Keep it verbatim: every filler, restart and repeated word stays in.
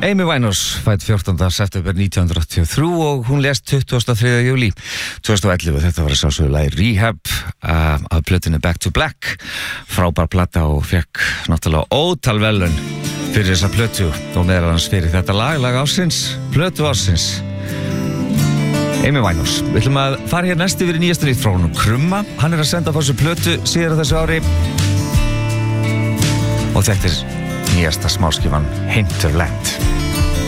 Amy Winehouse fædd fjórtánda september nítján hundruð áttatíu og þrjú og hún lést tuttugasta og þriðja júlí tvö þúsund og ellefu. Þetta var að sjálfsögðu lagið Rehab uh, af plötunni Back to Black. Frábær plata og fekk náttúrulega ótal verðlaun fyrir þessa plötu og meðal annars fyrir þetta lag, lag ársins, plötu ársins. Amy Winehouse. Við ætlum að fara hér næst yfir í nýjasta nýtt frá honum Krumma. Hann er að senda á þessu plötu síðar á þessu ári og þetta er nýjasta smáskifan Hinterland.